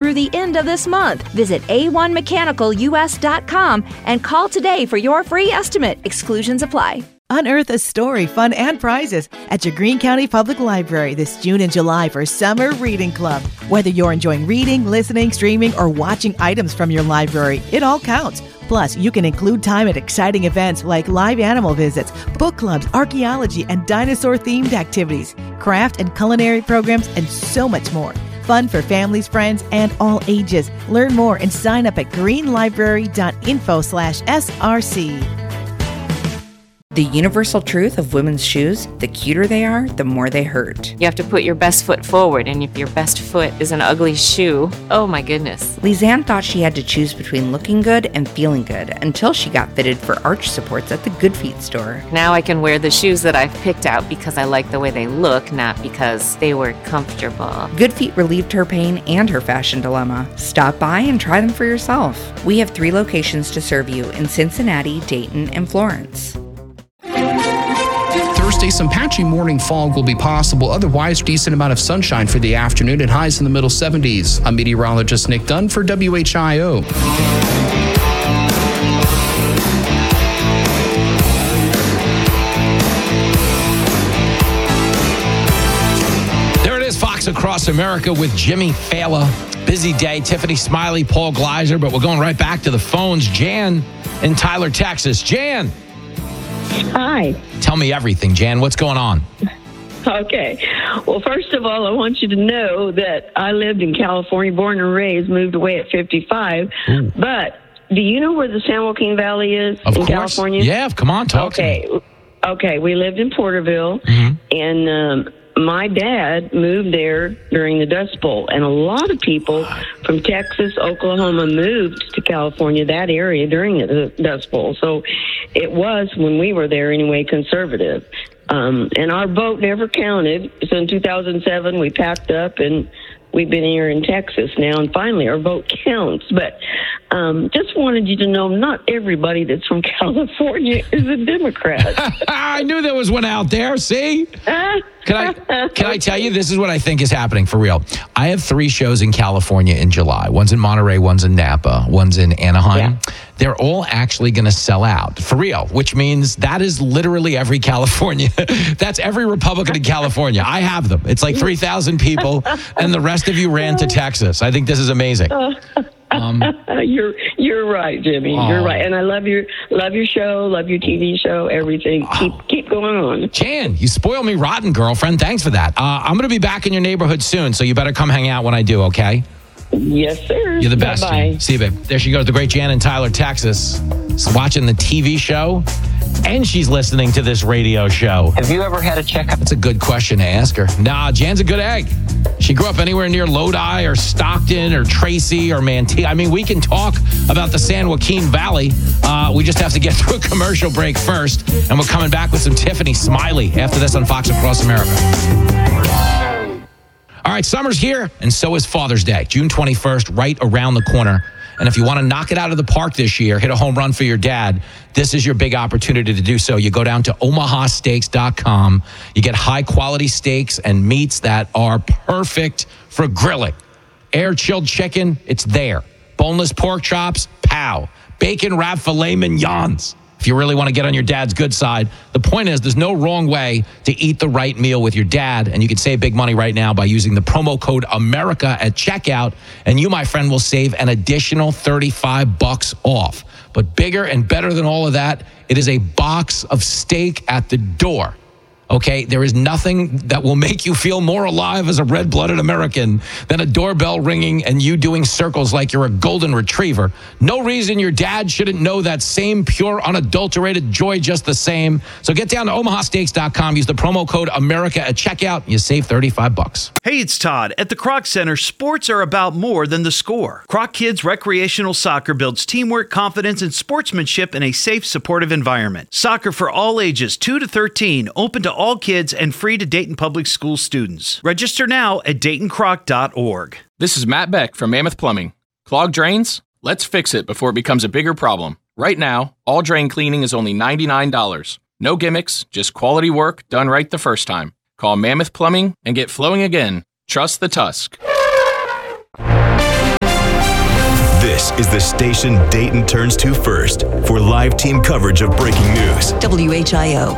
through the end of this month. Visit a1mechanicalus.com and call today for your free estimate. Exclusions apply. Unearth a story, fun, and prizes at your Greene County Public Library this June and July for Summer Reading Club. Whether you're enjoying reading, listening, streaming, or watching items from your library, it all counts. Plus, you can include time at exciting events like live animal visits, book clubs, archaeology, and dinosaur-themed activities, craft and culinary programs, and so much more. Fun for families, friends, and all ages. Learn more and sign up at greenlibrary.info/SRC. The universal truth of women's shoes, the cuter they are, the more they hurt. You have to put your best foot forward, and if your best foot is an ugly shoe, oh my goodness. Lizanne thought she had to choose between looking good and feeling good until she got fitted for arch supports at the Good Feet store. Now I can wear the shoes that I've picked out because I like the way they look, not because they were comfortable. Good Feet relieved her pain and her fashion dilemma. Stop by and try them for yourself. We have 3 locations to serve you in Cincinnati, Dayton, and Florence. Thursday, some patchy morning fog will be possible. Otherwise, decent amount of sunshine for the afternoon and highs in the middle 70s. I'm meteorologist Nick Dunn for WHIO. There it is, Fox Across America with Jimmy Fallon. Busy day. Tiffany Smiley, Paul Gleiser, but we're going right back to the phones. Jan in Tyler, Texas. Jan. Hi. Tell me everything, Jan. What's going on? Okay. Well, first of all, I want you to know that I lived in California, born and raised, moved away at 55. Ooh. But do you know where the San Joaquin Valley is in California? Yeah, come on, talk to me. Okay, we lived in Porterville, and my dad moved there during the Dust Bowl, and a lot of people from Texas, Oklahoma moved to California, that area, during the Dust Bowl. So it was, when we were there anyway, conservative. And our vote never counted. So in 2007, we packed up, and we've been here in Texas now, and finally our vote counts. But just wanted you to know, not everybody that's from California is a Democrat. I knew there was one out there. See? Can I tell you, this is what I think is happening for real. I have 3 shows in California in July. One's in Monterey, one's in Napa, one's in Anaheim. Yeah. They're all actually going to sell out, for real, which means that is literally every California. That's every Republican in California. I have them. It's like 3,000 people, and the rest of you ran to Texas. I think this is amazing. You're right, Jimmy. You're right, and I love your show, love your TV show, everything. Keep going on. Jan, you spoil me rotten, girlfriend. Thanks for that. I'm going to be back in your neighborhood soon, so you better come hang out when I do. Okay? Yes, sir. You're the best. Bye. See you, babe. There she goes, the great Jan in Tyler, Texas. She's watching the TV show, and she's listening to this radio show. Have you ever had a checkup? That's a good question to ask her. Nah, Jan's a good egg. She grew up anywhere near Lodi or Stockton or Tracy or Manteca. I mean, we can talk about the San Joaquin Valley. We just have to get through a commercial break first, and we're coming back with some Tiffany Smiley after this on Fox Across America. All right, summer's here, and so is Father's Day, June 21st, right around the corner. And if you want to knock it out of the park this year, hit a home run for your dad, this is your big opportunity to do so. You go down to omahasteaks.com. You get high-quality steaks and meats that are perfect for grilling. Air-chilled chicken, it's there. Boneless pork chops, pow. Bacon wrapped filet mignons. If you really want to get on your dad's good side, the point is there's no wrong way to eat the right meal with your dad, and you can save big money right now by using the promo code America at checkout, and you, my friend, will save an additional $35 off. But bigger and better than all of that, it is a box of steak at the door. Okay, there is nothing that will make you feel more alive as a red-blooded American than a doorbell ringing and you doing circles like you're a golden retriever. No reason your dad shouldn't know that same pure, unadulterated joy just the same. So get down to omahasteaks.com. Use the promo code America at checkout. You save $35. Hey, it's Todd. At the Kroc Center, sports are about more than the score. Kroc Kids Recreational Soccer builds teamwork, confidence, and sportsmanship in a safe, supportive environment. Soccer for all ages, 2 to 13, open to all kids and free to Dayton Public School students. Register now at DaytonCroc.org. This is Matt Beck from Mammoth Plumbing. Clogged drains? Let's fix it before it becomes a bigger problem. Right now, all drain cleaning is only $99. No gimmicks, just quality work done right the first time. Call Mammoth Plumbing and get flowing again. Trust the Tusk. is the station Dayton turns to first for live team coverage of breaking news. WHIO.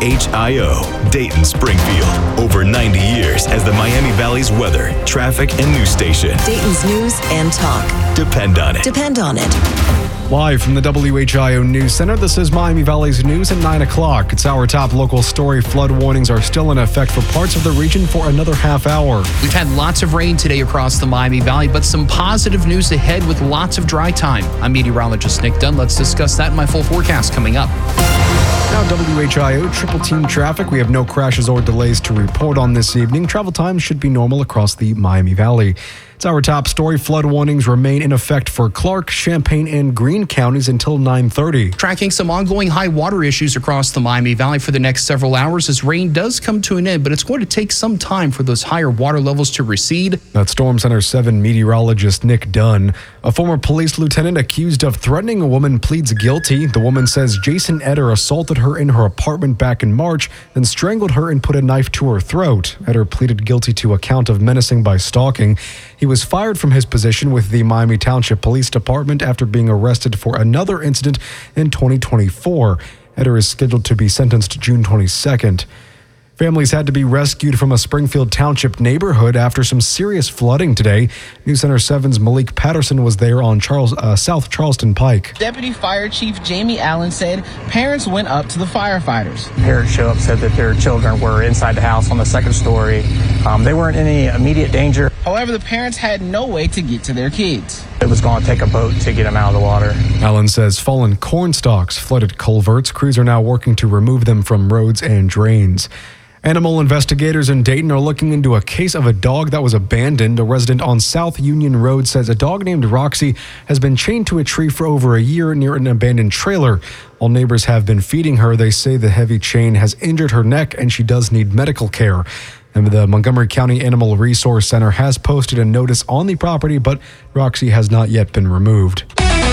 WHIO, Dayton, Springfield. Over 90 years as the Miami Valley's weather, traffic, and news station. Dayton's news and talk. Depend on it. Depend on it. Live from the WHIO News Center, this is Miami Valley's news at 9 o'clock. It's our top local story. Flood warnings are still in effect for parts of the region for another half hour. We've had lots of rain today across the Miami Valley, but some positive news ahead with lots of dry time. I'm meteorologist Nick Dunn. Let's discuss that in my full forecast coming up. Now, WHIO triple team traffic. We have no crashes or delays to report on this evening. Travel times should be normal across the Miami Valley. It's our top story. Flood warnings remain in effect for Clark, Champaign, and Greene counties until 9:30. Tracking some ongoing high water issues across the Miami Valley for the next several hours as rain does come to an end, but it's going to take some time for those higher water levels to recede. That's Storm Center 7 meteorologist Nick Dunn. A former police lieutenant accused of threatening a woman pleads guilty. The woman says Jason Eder assaulted her in her apartment back in March, then strangled her and put a knife to her throat. Eder pleaded guilty to a count of menacing by stalking. He was fired from his position with the Miami Township Police Department after being arrested for another incident in 2024. Eder is scheduled to be sentenced June 22nd. Families had to be rescued from a Springfield Township neighborhood after some serious flooding today. News Center 7's Malik Patterson was there on South Charleston Pike. Deputy Fire Chief Jamie Allen said parents went up to the firefighters. Parents showed up, said that their children were inside the house on the second story. They weren't in any immediate danger. However, the parents had no way to get to their kids. It was going to take a boat to get them out of the water. Allen says fallen corn stalks flooded culverts. Crews are now working to remove them from roads and drains. Animal investigators in Dayton are looking into a case of a dog that was abandoned. A resident on South Union Road says a dog named Roxy has been chained to a tree for over a year near an abandoned trailer. While neighbors have been feeding her, they say the heavy chain has injured her neck and she does need medical care. And the Montgomery County Animal Resource Center has posted a notice on the property, but Roxy has not yet been removed.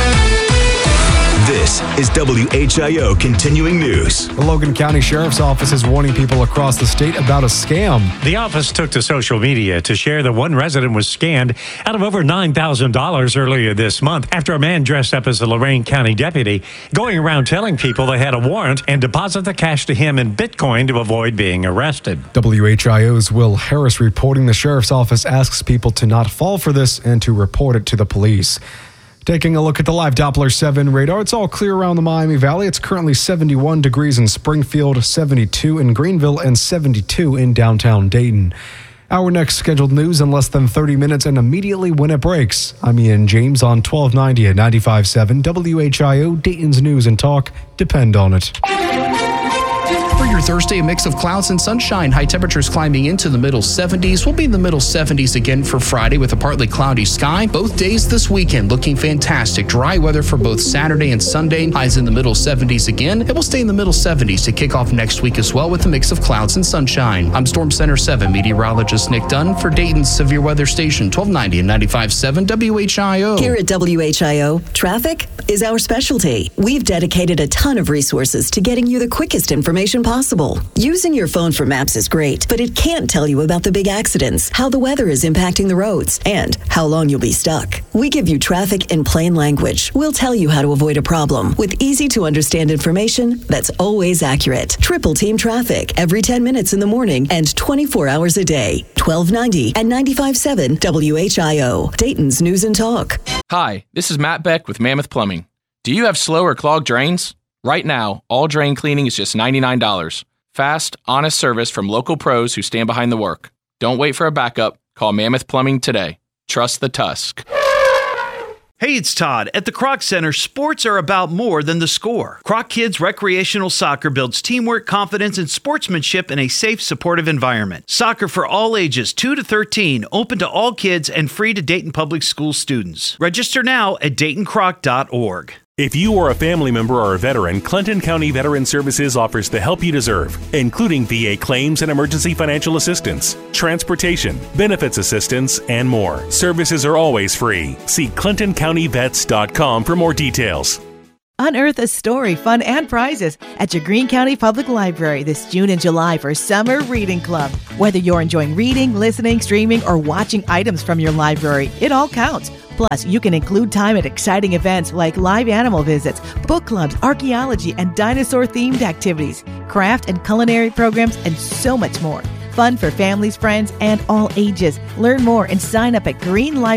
This is WHIO Continuing News. The Logan County Sheriff's Office is warning people across the state about a scam. The office took to social media to share that one resident was scammed out of over $9,000 earlier this month after a man dressed up as a Lorain County deputy going around telling people they had a warrant and deposit the cash to him in Bitcoin to avoid being arrested. WHIO's Will Harris reporting the Sheriff's Office asks people to not fall for this and to report it to the police. Taking a look at the live Doppler 7 radar, it's all clear around the Miami Valley. It's currently 71 degrees in Springfield, 72 in Greenville, and 72 in downtown Dayton. Our next scheduled news in less than 30 minutes and immediately when it breaks. I'm Ian James on 1290 at 95.7 WHIO, Dayton's News and Talk. Depend on it. For your Thursday, a mix of clouds and sunshine. High temperatures climbing into the middle 70s. We'll be in the middle 70s again for Friday with a partly cloudy sky. Both days this weekend looking fantastic. Dry weather for both Saturday and Sunday. Highs in the middle 70s again. It will stay in the middle 70s to kick off next week as well with a mix of clouds and sunshine. I'm Storm Center 7 meteorologist Nick Dunn for Dayton's Severe Weather Station 1290 and 95.7 WHIO. Here at WHIO, traffic is our specialty. We've dedicated a ton of resources to getting you the quickest information possible. Using your phone for maps is great, but it can't tell you about the big accidents, how the weather is impacting the roads, and how long you'll be stuck. We give you traffic in plain language. We'll tell you how to avoid a problem with easy to understand information that's always accurate. Triple team traffic every 10 minutes in the morning and 24 hours a day. 1290 and 95.7 WHIO, Dayton's News and Talk. Hi, this is Matt Beck with Mammoth Plumbing. Do you have slow or clogged drains? Right now, all drain cleaning is just $99. Fast, honest service from local pros who stand behind the work. Don't wait for a backup. Call Mammoth Plumbing today. Trust the Tusk. Hey, it's Todd. At the Kroc Center, sports are about more than the score. Kroc Kids Recreational Soccer builds teamwork, confidence, and sportsmanship in a safe, supportive environment. Soccer for all ages, 2 to 13, open to all kids and free to Dayton Public School students. Register now at DaytonCroc.org. If you or a family member are a veteran, Clinton County Veteran Services offers the help you deserve, including VA claims and emergency financial assistance, transportation, benefits assistance, and more. Services are always free. See ClintonCountyVets.com for more details. Unearth a story, fun, and prizes at your Greene County Public Library this June and July for Summer Reading Club. Whether you're enjoying reading, listening, streaming, or watching items from your library, it all counts. Plus, you can include time at exciting events like live animal visits, book clubs, archaeology, and dinosaur-themed activities, craft and culinary programs, and so much more. Fun for families, friends, and all ages. Learn more and sign up at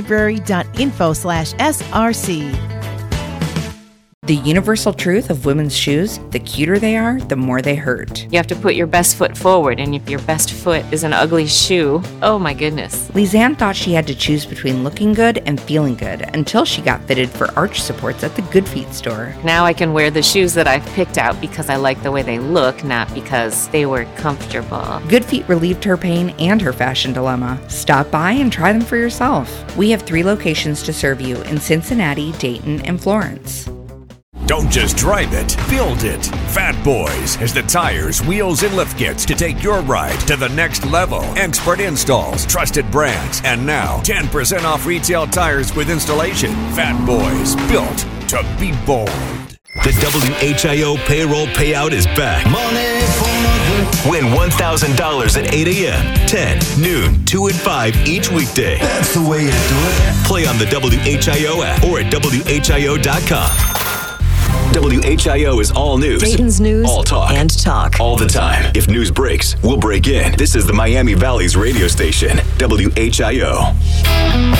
greenlibrary.info/SRC. The universal truth of women's shoes, the cuter they are, the more they hurt. You have to put your best foot forward, and if your best foot is an ugly shoe, oh my goodness. Lizanne thought she had to choose between looking good and feeling good until she got fitted for arch supports at the Good Feet store. Now I can wear the shoes that I've picked out because I like the way they look, not because they were comfortable. Good Feet relieved her pain and her fashion dilemma. Stop by and try them for yourself. We have 3 locations to serve you in Cincinnati, Dayton, and Florence. Don't just drive it, build it. Fat Boys has the tires, wheels, and lift kits to take your ride to the next level. Expert installs, trusted brands, and now 10% off retail tires with installation. Fat Boys, built to be bold. The WHIO payroll payout is back. Money for mother. Win $1,000 at 8 a.m., 10, noon, 2 and 5 each weekday. That's the way you do it. Play on the WHIO app or at WHIO.com. WHIO is all news. Dayton's news all talk. And talk. All the time. If news breaks, we'll break in. This is the Miami Valley's radio station, WHIO.